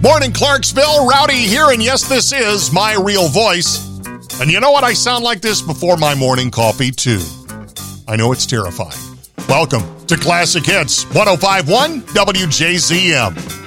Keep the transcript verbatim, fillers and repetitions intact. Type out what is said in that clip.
Morning, Clarksville. Rowdy here, and yes, this is my real voice. And you know what? I sound like this before my morning coffee, too. I know it's terrifying. Welcome to Classic Hits, one oh five point one W J Z M.